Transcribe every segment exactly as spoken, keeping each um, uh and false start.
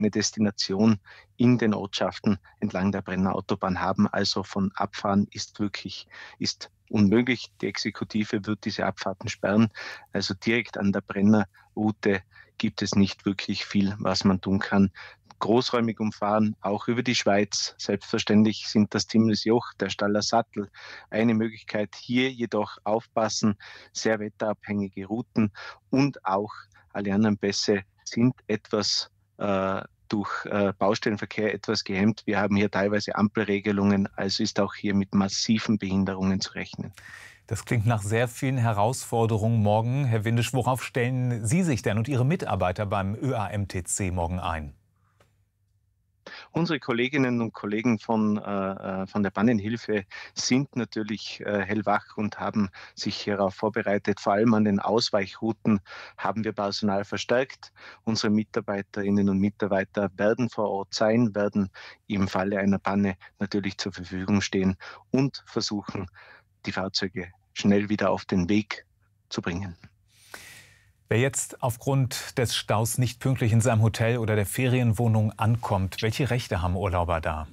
eine Destination in den Ortschaften entlang der Brenner Autobahn haben. Also von Abfahren ist wirklich ist unmöglich. Die Exekutive wird diese Abfahrten sperren. Also direkt an der Brenner Route gibt es nicht wirklich viel, was man tun kann. Großräumig umfahren, auch über die Schweiz. Selbstverständlich sind das Timlis Joch, der Staller Sattel eine Möglichkeit. Hier jedoch aufpassen, sehr wetterabhängige Routen und auch alle anderen Pässe sind etwas äh, durch äh, Baustellenverkehr etwas gehemmt. Wir haben hier teilweise Ampelregelungen, also ist auch hier mit massiven Behinderungen zu rechnen. Das klingt nach sehr vielen Herausforderungen morgen. Herr Windisch, worauf stellen Sie sich denn und Ihre Mitarbeiter beim Ö A M T C morgen ein? Unsere Kolleginnen und Kollegen von, äh, von der Bannenhilfe sind natürlich äh, hellwach und haben sich hierauf vorbereitet. Vor allem an den Ausweichrouten haben wir Personal verstärkt. Unsere Mitarbeiterinnen und Mitarbeiter werden vor Ort sein, werden im Falle einer Panne natürlich zur Verfügung stehen und versuchen, die Fahrzeuge schnell wieder auf den Weg zu bringen. Wer jetzt aufgrund des Staus nicht pünktlich in seinem Hotel oder der Ferienwohnung ankommt, welche Rechte haben Urlauber da?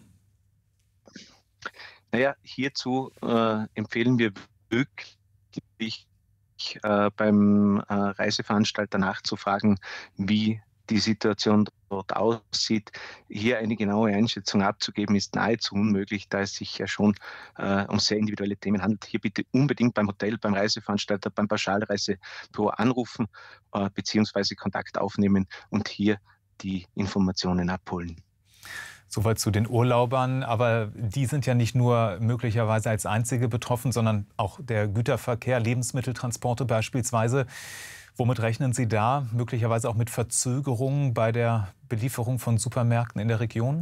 Naja, hierzu äh, empfehlen wir wirklich äh, beim äh, Reiseveranstalter nachzufragen, wie die Situation dort aussieht. Hier eine genaue Einschätzung abzugeben, ist nahezu unmöglich, da es sich ja schon äh, um sehr individuelle Themen handelt. Hier bitte unbedingt beim Hotel, beim Reiseveranstalter, beim Pauschalreisebüro anrufen äh, bzw. Kontakt aufnehmen und hier die Informationen abholen. Soweit zu den Urlaubern, aber die sind ja nicht nur möglicherweise als einzige betroffen, sondern auch der Güterverkehr, Lebensmitteltransporte beispielsweise. Womit rechnen Sie da? Möglicherweise auch mit Verzögerungen bei der Belieferung von Supermärkten in der Region?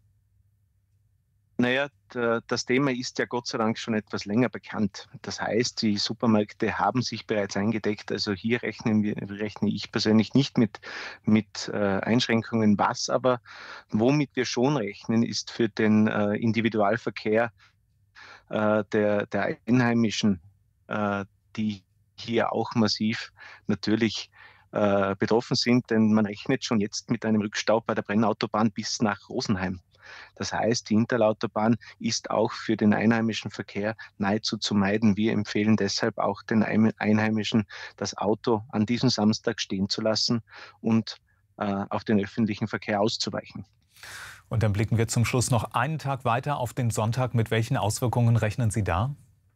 Naja, das Thema ist ja Gott sei Dank schon etwas länger bekannt. Das heißt, die Supermärkte haben sich bereits eingedeckt. Also hier rechnen wir, rechne ich persönlich nicht mit, mit äh, Einschränkungen. Was aber, womit wir schon rechnen, ist für den äh, Individualverkehr äh, der, der Einheimischen, äh, die hier auch massiv natürlich äh, betroffen sind. Denn man rechnet schon jetzt mit einem Rückstau bei der Brennautobahn bis nach Rosenheim. Das heißt, die Interlautobahn ist auch für den einheimischen Verkehr nahezu zu meiden. Wir empfehlen deshalb auch den Einheimischen, das Auto an diesem Samstag stehen zu lassen und äh, auf den öffentlichen Verkehr auszuweichen. Und dann blicken wir zum Schluss noch einen Tag weiter auf den Sonntag. Mit welchen Auswirkungen rechnen Sie da?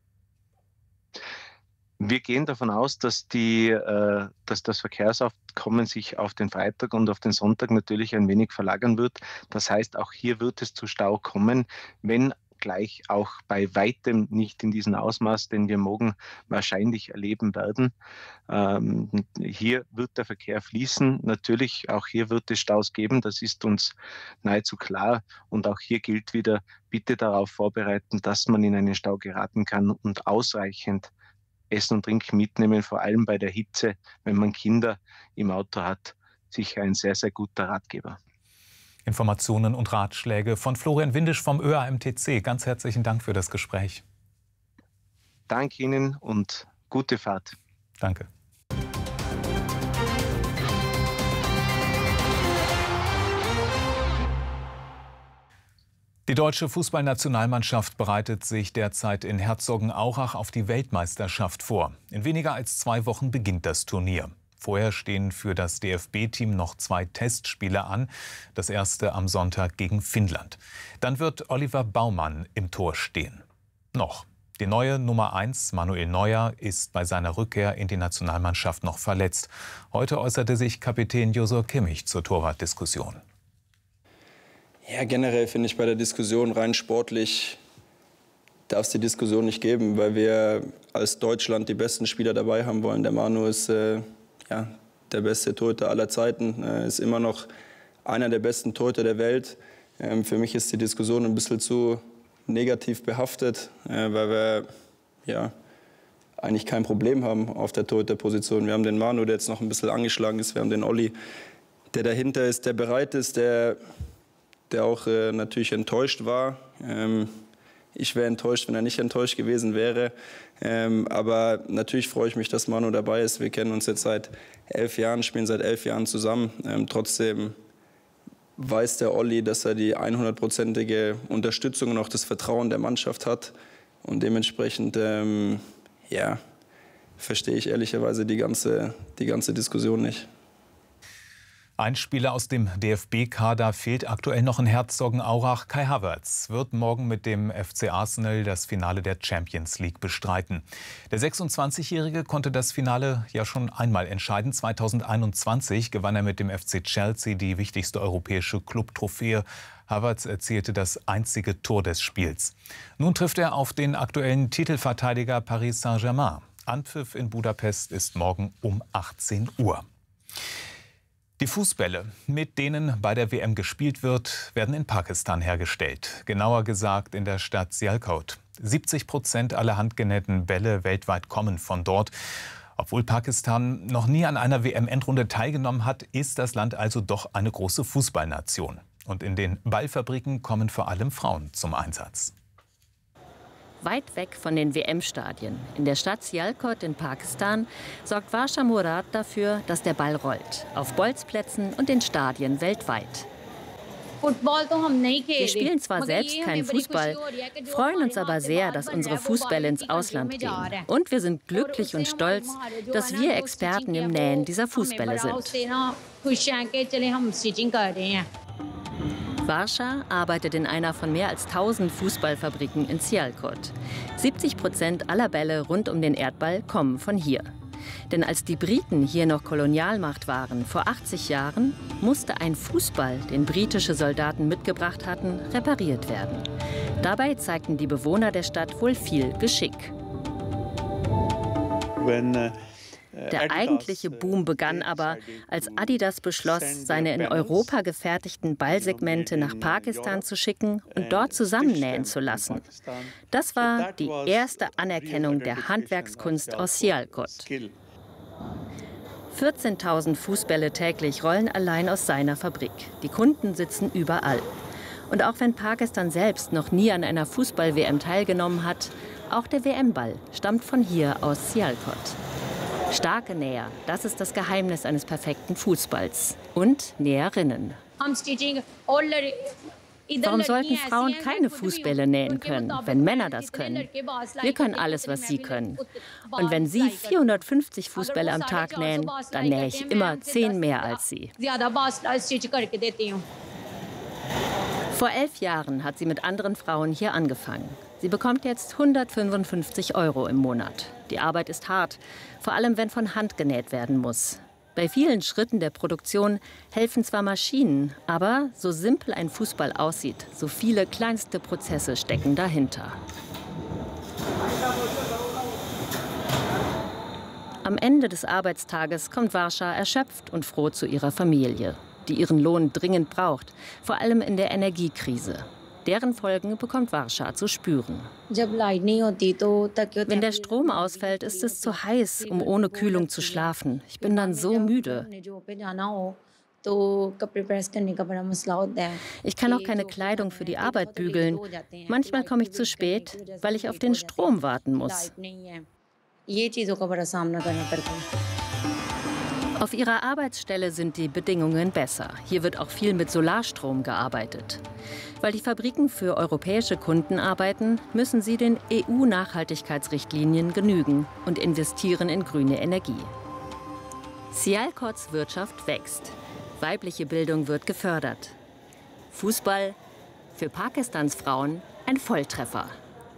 Wir gehen davon aus, dass, die, äh, dass das Verkehrsaufkommen sich auf den Freitag und auf den Sonntag natürlich ein wenig verlagern wird. Das heißt, auch hier wird es zu Stau kommen, wenn gleich auch bei weitem nicht in diesem Ausmaß, den wir morgen wahrscheinlich erleben werden. Ähm, hier wird der Verkehr fließen. Natürlich, auch hier wird es Staus geben, das ist uns nahezu klar. Und auch hier gilt wieder, bitte darauf vorbereiten, dass man in einen Stau geraten kann und ausreichend Essen und Trinken mitnehmen, vor allem bei der Hitze, wenn man Kinder im Auto hat, sicher ein sehr, sehr guter Ratgeber. Informationen und Ratschläge von Florian Windisch vom Ö A M T C. Ganz herzlichen Dank für das Gespräch. Danke Ihnen und gute Fahrt. Danke. Die deutsche Fußballnationalmannschaft bereitet sich derzeit in Herzogenaurach auf die Weltmeisterschaft vor. In weniger als zwei Wochen beginnt das Turnier. Vorher stehen für das D F B-Team noch zwei Testspiele an. Das erste am Sonntag gegen Finnland. Dann wird Oliver Baumann im Tor stehen. Noch. Die neue Nummer eins, Manuel Neuer, ist bei seiner Rückkehr in die Nationalmannschaft noch verletzt. Heute äußerte sich Kapitän Joshua Kimmich zur Torwartdiskussion. Ja, generell finde ich bei der Diskussion rein sportlich darf es die Diskussion nicht geben, weil wir als Deutschland die besten Spieler dabei haben wollen. Der Manu ist äh, ja, der beste Torhüter aller Zeiten, äh, ist immer noch einer der besten Torhüter der Welt. Ähm, für mich ist die Diskussion ein bisschen zu negativ behaftet, äh, weil wir ja, eigentlich kein Problem haben auf der Torhüterposition. Wir haben den Manu, der jetzt noch ein bisschen angeschlagen ist, wir haben den Olli, der dahinter ist, der bereit ist, der der auch äh, natürlich enttäuscht war. Ähm, ich wäre enttäuscht, wenn er nicht enttäuscht gewesen wäre. Ähm, aber natürlich freue ich mich, dass Manu dabei ist. Wir kennen uns jetzt seit elf Jahren, spielen seit elf Jahren zusammen. Ähm, trotzdem weiß der Olli, dass er die hundertprozentige Unterstützung und auch das Vertrauen der Mannschaft hat. Und dementsprechend, ähm, ja, verstehe ich ehrlicherweise die ganze, die ganze Diskussion nicht. Ein Spieler aus dem D F B-Kader fehlt aktuell noch in Herzogenaurach. Kai Havertz wird morgen mit dem F C Arsenal das Finale der Champions League bestreiten. Der sechsundzwanzigjährige konnte das Finale ja schon einmal entscheiden. zweitausendeinundzwanzig gewann er mit dem F C Chelsea die wichtigste europäische Clubtrophäe. Havertz erzielte das einzige Tor des Spiels. Nun trifft er auf den aktuellen Titelverteidiger Paris Saint-Germain. Anpfiff in Budapest ist morgen um achtzehn Uhr. Die Fußbälle, mit denen bei der W M gespielt wird, werden in Pakistan hergestellt. Genauer gesagt in der Stadt Sialkot. siebzig Prozent aller handgenähten Bälle weltweit kommen von dort. Obwohl Pakistan noch nie an einer W M-Endrunde teilgenommen hat, ist das Land also doch eine große Fußballnation. Und in den Ballfabriken kommen vor allem Frauen zum Einsatz. Weit weg von den W M-Stadien, in der Stadt Sialkot in Pakistan, sorgt Varsha Murad dafür, dass der Ball rollt. Auf Bolzplätzen und in Stadien weltweit. Wir spielen zwar selbst keinen Fußball, freuen uns aber sehr, dass unsere Fußbälle ins Ausland gehen. Und wir sind glücklich und stolz, dass wir Experten im Nähen dieser Fußbälle sind. Varsha arbeitet in einer von mehr als tausend Fußballfabriken in Sialkot. siebzig Prozent aller Bälle rund um den Erdball kommen von hier. Denn als die Briten hier noch Kolonialmacht waren, vor achtzig Jahren, musste ein Fußball, den britische Soldaten mitgebracht hatten, repariert werden. Dabei zeigten die Bewohner der Stadt wohl viel Geschick. When, uh Der eigentliche Boom begann aber, als Adidas beschloss, seine in Europa gefertigten Ballsegmente nach Pakistan zu schicken und dort zusammennähen zu lassen. Das war die erste Anerkennung der Handwerkskunst aus Sialkot. vierzehntausend Fußbälle täglich rollen allein aus seiner Fabrik. Die Kunden sitzen überall. Und auch wenn Pakistan selbst noch nie an einer Fußball-W M teilgenommen hat, auch der W M-Ball stammt von hier aus Sialkot. Starke Näher, das ist das Geheimnis eines perfekten Fußballs. Und Näherinnen. Warum sollten Frauen keine Fußbälle nähen können, wenn Männer das können? Wir können alles, was sie können. Und wenn sie vierhundertfünfzig Fußbälle am Tag nähen, dann nähe ich immer zehn mehr als sie. Vor elf Jahren hat sie mit anderen Frauen hier angefangen. Sie bekommt jetzt hundertfünfundfünfzig Euro im Monat. Die Arbeit ist hart, vor allem wenn von Hand genäht werden muss. Bei vielen Schritten der Produktion helfen zwar Maschinen, aber so simpel ein Fußball aussieht, so viele kleinste Prozesse stecken dahinter. Am Ende des Arbeitstages kommt Varsha erschöpft und froh zu ihrer Familie, die ihren Lohn dringend braucht, vor allem in der Energiekrise. Deren Folgen bekommt Varsha zu spüren. Wenn der Strom ausfällt, ist es zu heiß, um ohne Kühlung zu schlafen. Ich bin dann so müde. Ich kann auch keine Kleidung für die Arbeit bügeln. Manchmal komme ich zu spät, weil ich auf den Strom warten muss. Auf ihrer Arbeitsstelle sind die Bedingungen besser. Hier wird auch viel mit Solarstrom gearbeitet. Weil die Fabriken für europäische Kunden arbeiten, müssen sie den E U-Nachhaltigkeitsrichtlinien genügen und investieren in grüne Energie. Sialkots Wirtschaft wächst. Weibliche Bildung wird gefördert. Fußball für Pakistans Frauen ein Volltreffer.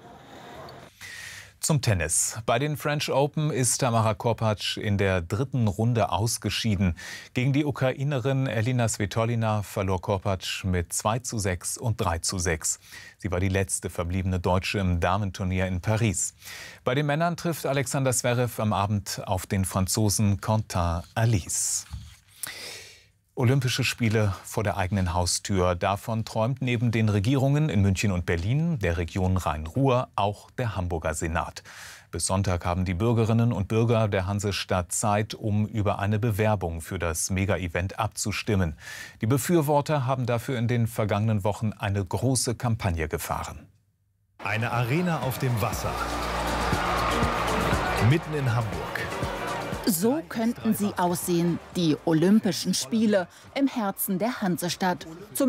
Zum Tennis. Bei den French Open ist Tamara Korpatsch in der dritten Runde ausgeschieden. Gegen die Ukrainerin Elina Svitolina verlor Korpatsch mit zwei zu sechs und drei zu sechs. Sie war die letzte verbliebene Deutsche im Damenturnier in Paris. Bei den Männern trifft Alexander Zverev am Abend auf den Franzosen Quentin Halys. Olympische Spiele vor der eigenen Haustür. Davon träumt neben den Regierungen in München und Berlin, der Region Rhein-Ruhr, auch der Hamburger Senat. Bis Sonntag haben die Bürgerinnen und Bürger der Hansestadt Zeit, um über eine Bewerbung für das Mega-Event abzustimmen. Die Befürworter haben dafür in den vergangenen Wochen eine große Kampagne gefahren. Eine Arena auf dem Wasser. Mitten in Hamburg. So könnten sie aussehen, die Olympischen Spiele im Herzen der Hansestadt. Zumindest